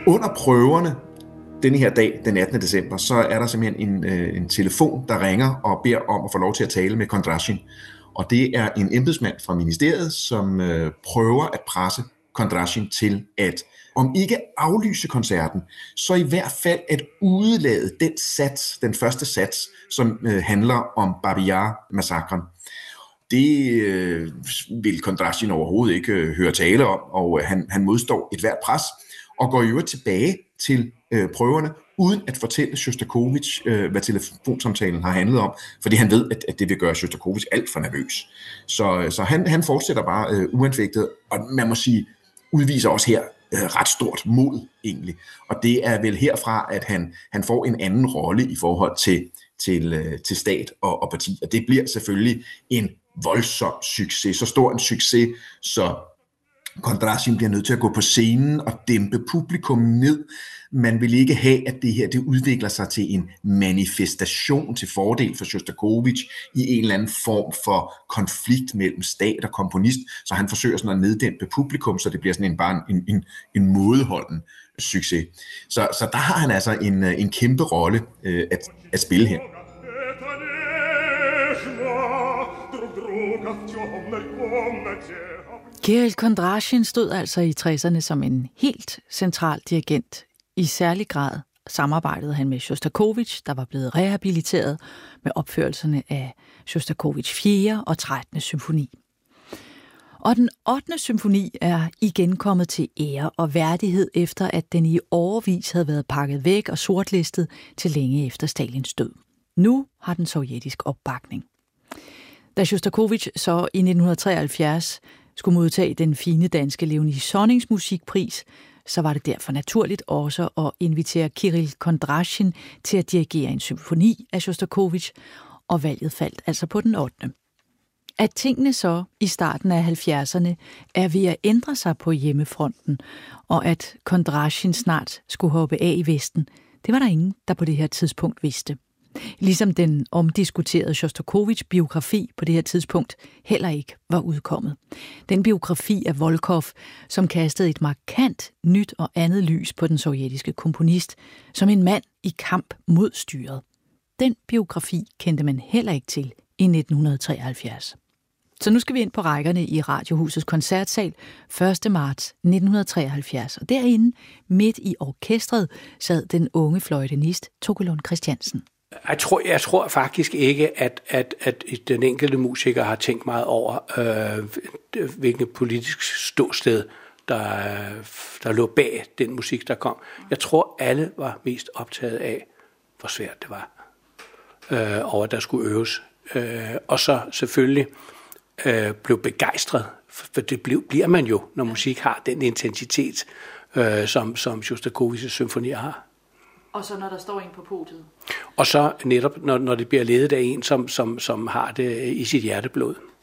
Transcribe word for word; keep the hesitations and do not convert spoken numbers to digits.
Under prøverne, denne her dag, den attende december, så er der simpelthen en, øh, en telefon, der ringer og beder om at få lov til at tale med Kondrashin. Og det er en embedsmand fra ministeriet, som øh, prøver at presse Kondrashin til at, om ikke aflyse koncerten, så i hvert fald at udelade den sats, den første sats, som øh, handler om Babi Yar-massakren. Det øh, vil Kondrashin overhovedet ikke øh, høre tale om, og øh, han, han modstår et hvert pres, og går i øvrigt tilbage til øh, prøverne, uden at fortælle Sjostakovitj, øh, hvad telefonsamtalen har handlet om, fordi han ved, at, at det vil gøre Sjostakovitj alt for nervøs. Så, så han, han fortsætter bare øh, uanfægtet, og man må sige, udviser også her øh, ret stort mod egentlig. Og det er vel herfra, at han, han får en anden rolle i forhold til, til, øh, til stat og, og parti, og det bliver selvfølgelig en voldsom succes, så stor en succes, så Kondrashin bliver nødt til at gå på scenen og dæmpe publikum ned. Man vil ikke have, at det her det udvikler sig til en manifestation til fordel for Sjostakovitj i en eller anden form for konflikt mellem stat og komponist, så han forsøger sådan at neddæmpe publikum, så det bliver sådan en, bare en, en, en mådeholden succes. Så, så der har han altså en, en kæmpe rolle øh, at, at spille her. Kirill Kondrashin stod altså i tresserne som en helt central dirigent. I særlig grad samarbejdede han med Sjostakovitj, der var blevet rehabiliteret med opførelserne af Sjostakovitjs fjerde og trettende symfoni. Og den ottende symfoni er igen kommet til ære og værdighed, efter at den i årevis havde været pakket væk og sortlistet til længe efter Stalins død. Nu har den sovjetisk opbakning. Da Sjostakovitj så i nitten treoghalvfjerds skulle modtage den fine danske Leonie Sonnings musikpris, så var det derfor naturligt også at invitere Kirill Kondrashin til at dirigere en symfoni af Sjostakovitj, og valget faldt altså på den ottende. At tingene så i starten af halvfjerdserne er ved at ændre sig på hjemmefronten, og at Kondrashin snart skulle hoppe af i Vesten, det var der ingen, der på det her tidspunkt vidste. Ligesom den omdiskuterede Sjostakovitj-biografi på det her tidspunkt heller ikke var udkommet. Den biografi af Volkov, som kastede et markant nyt og andet lys på den sovjetiske komponist, som en mand i kamp mod styret. Den biografi kendte man heller ikke til i nitten treoghalvfjerds. Så nu skal vi ind på rækkerne i Radiohusets koncertsal første marts nitten treoghalvfjerds, og derinde, midt i orkestret, sad den unge fløjtenist Tokolund Christiansen. Jeg tror, jeg tror faktisk ikke, at, at, at den enkelte musiker har tænkt meget over, øh, hvilket politisk ståsted, der, der lå bag den musik, der kom. Jeg tror, alle var mest optaget af, hvor svært det var, øh, og at der skulle øves. Øh, og så selvfølgelig øh, blev begejstret, for det blev, bliver man jo, når musik har den intensitet, øh, som, som Sjostakovitjs symfonier har. Og så når der står en på podiet. Og så netop, når, når det bliver ledet af en, som, som, som har det i sit hjerteblod.